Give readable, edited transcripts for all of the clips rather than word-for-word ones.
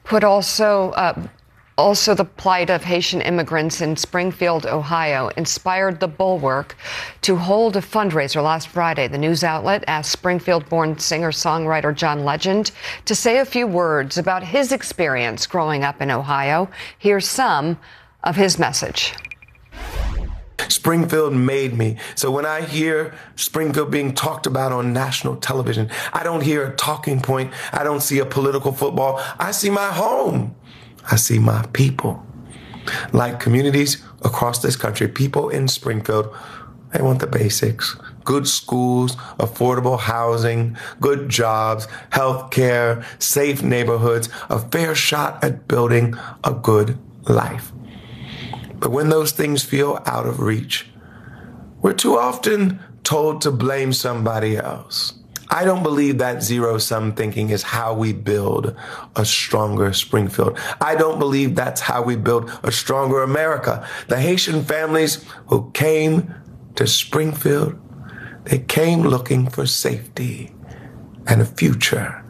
put also the plight of Haitian immigrants in Springfield, Ohio, inspired the Bulwark to hold a fundraiser last Friday. The news outlet asked Springfield-born singer-songwriter John Legend to say a few words about his experience growing up in Ohio. Here's some of his message. Springfield made me. So when I hear Springfield being talked about on national television, I don't hear a talking point. I don't see a political football. I see my home. I see my people. Like communities across this country, people in Springfield, they want the basics. Good schools, affordable housing, good jobs, health care, safe neighborhoods, a fair shot at building a good life. But when those things feel out of reach, we're too often told to blame somebody else. I don't believe that zero-sum thinking is how we build a stronger Springfield. I don't believe that's how we build a stronger America. The Haitian families who came to Springfield, they came looking for safety and a future.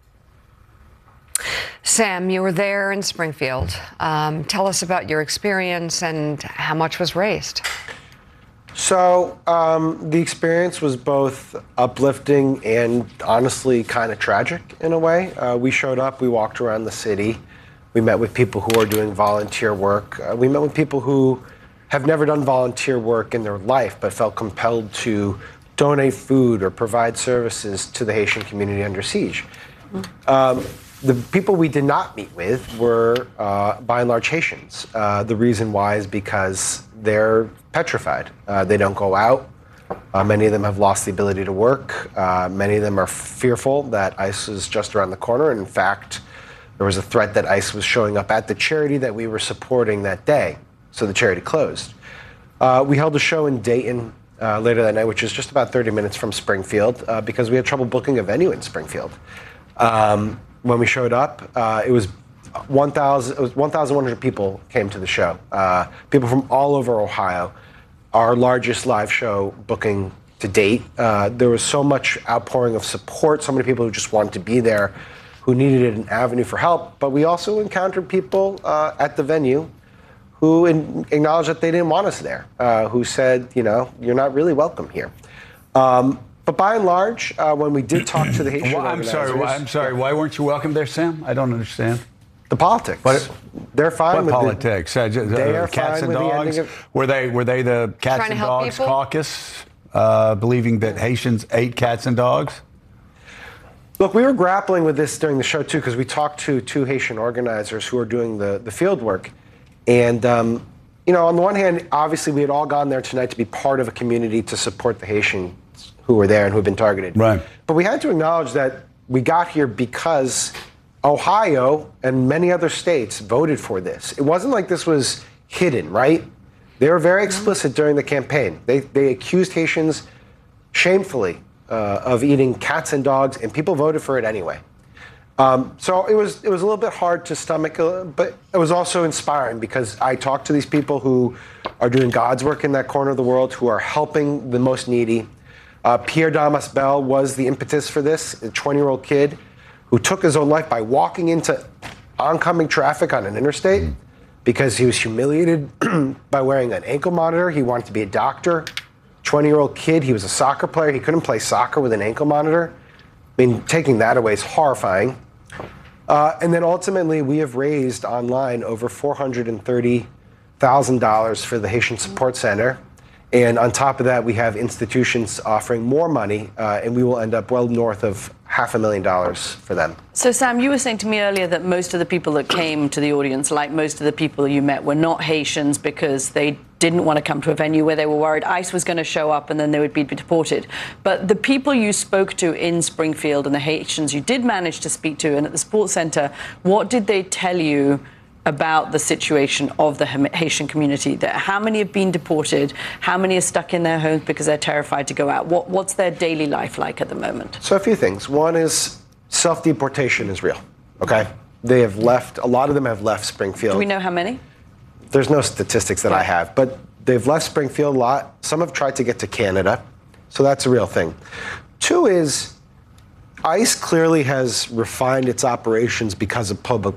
Sam, you were there in Springfield. Tell us about your experience and how much was raised. So the experience was both uplifting and honestly kind of tragic in a way. We showed up, we walked around the city. We met with people who are doing volunteer work. We met with people who have never done volunteer work in their life but felt compelled to donate food or provide services to the Haitian community under siege. The people we did not meet with were, by and large, Haitians. The reason why is because they're petrified. They don't go out. Many of them have lost the ability to work. Many of them are fearful that ICE is just around the corner. In fact, there was a threat that ICE was showing up at the charity that we were supporting that day, so the charity closed. We held a show in Dayton later that night, which is just about 30 minutes from Springfield, because we had trouble booking a venue in Springfield. When we showed up, it was 1,100 people came to the show. People from all over Ohio. Our largest live show booking to date. There was so much outpouring of support, so many people who just wanted to be there, who needed an avenue for help. But we also encountered people at the venue who acknowledged that they didn't want us there, who said, you know, you're not really welcome here. But by and large, when we did talk to the Haitian organizers... I'm sorry. Why weren't you welcome there, Sam? I don't understand. The politics. They're fine with politics? They are cats fine and with dogs? the ending of... Were they the Cats and Dogs people? Caucus, believing that Haitians ate cats and dogs? Look, we were grappling with this during the show, too, because we talked to two Haitian organizers who are doing the field work. And, you know, on the one hand, obviously, we had all gone there tonight to be part of a community to support the Haitians who were there and who had been targeted. Right. But we had to acknowledge that we got here because Ohio and many other states voted for this. It wasn't like this was hidden, right? They were very explicit during the campaign. They accused Haitians shamefully of eating cats and dogs, and people voted for it anyway. So it was a little bit hard to stomach, but it was also inspiring because I talked to these people who are doing God's work in that corner of the world, who are helping the most needy. Pierre Damas Bell was the impetus for this, a 20-year-old kid who took his own life by walking into oncoming traffic on an interstate because he was humiliated by wearing an ankle monitor. He wanted to be a doctor. 20-year-old kid, he was a soccer player. He couldn't play soccer with an ankle monitor. I mean, taking that away is horrifying. And then ultimately, we have raised online over $430,000 for the Haitian Support Center. And on top of that, we have institutions offering more money, and we will end up well north of $500,000 for them. So, Sam, you were saying to me earlier that most of the people that came to the audience, like most of the people you met, were not Haitians because they didn't want to come to a venue where they were worried ICE was going to show up and then they would be deported. But the people you spoke to in Springfield and the Haitians you did manage to speak to and at the Sports Center, what did they tell you about the situation of the Haitian community? How many have been deported? How many are stuck in their homes because they're terrified to go out? What's their daily life like at the moment? So a few things. One is self-deportation is real, okay? They have left, a lot of them have left Springfield. Do we know how many? There's no statistics that I have, but they've left Springfield a lot. Some have tried to get to Canada, so that's a real thing. Two is ICE clearly has refined its operations because of public